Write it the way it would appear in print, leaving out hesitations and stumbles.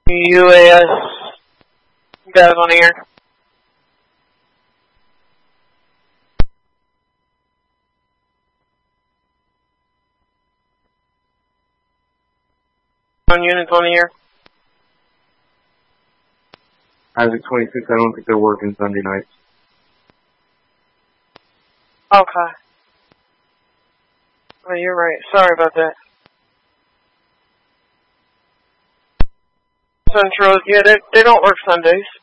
UAS guys on air. On units on the air. Isaac 26, I don't think they're working Sunday nights. Okay. Oh, you're right. Sorry about that. Central, yeah, they don't work Sundays.